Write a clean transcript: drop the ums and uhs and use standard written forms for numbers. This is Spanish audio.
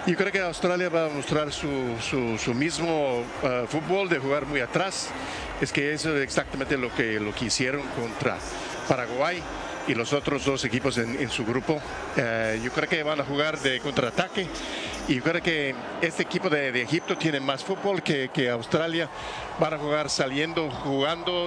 Yo creo que Australia va a mostrar su mismo fútbol de jugar muy atrás. Es que eso es exactamente lo que hicieron contra Paraguay y los otros dos equipos en su grupo. Yo creo que van a jugar de contraataque. Y yo creo que este equipo de Egipto tiene más fútbol que Australia. Van a jugar saliendo, jugando